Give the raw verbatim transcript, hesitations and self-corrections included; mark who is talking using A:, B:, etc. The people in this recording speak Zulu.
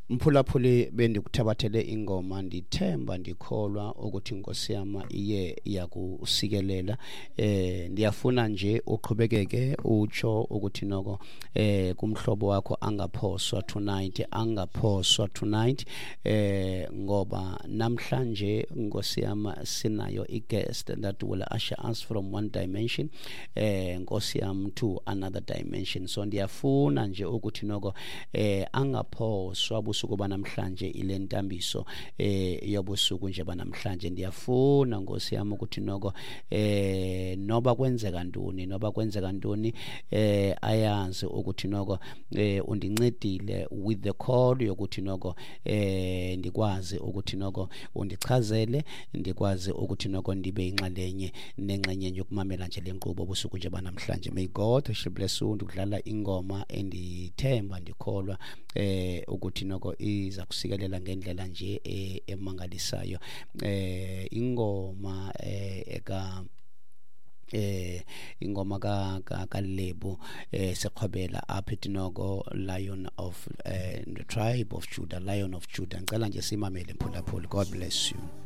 A: Mphulaphuli bendikuthabathele ingoma ndithemba ndikholwa ukuthi Nkosi yama iye iyakusikelela. eh ndiyafuna nje uqhubekeke utsho ukuthi noko eh kumhlobo wakho angaphoswa tonight, angaphoswa tonight eh ngoba namhlanje Nkosi yama sinayo i-guest that will usher us from one dimension eh Nkosi yami to another dimension. So ndiyafuna nje ukuthi noko eh angaphoswa busuku banamhlanje ile ntambiso eh yobusuku nje banamhlanje. Ndiyafuna Nkosi yami ukuthi noko eh noba kwenzeka ntoni noba kwenzeka ntoni eh ayazi ukuthi noko eh undincedile with the call yokuthi noko eh ndikwazi ukuthi noko undichazele, ndikwazi ukuthi noko ndibe inxalenye nenxenye yokumamela nje lenkqubo busuku nje banamhlanje. May God shall bless you. Ndikudlala ingoma endithemba ndikholwa eh ukuthi noko iza kusikelela ngendlela nje emangalisayo. eh ingoma eh eka eh ingoma ka ka Lebo eh sekhwabela apha Tinoko, Lion of eh, the tribe of Judah, Lion of Judah. Ngicela nje simamele Mphulaphuli. God bless you.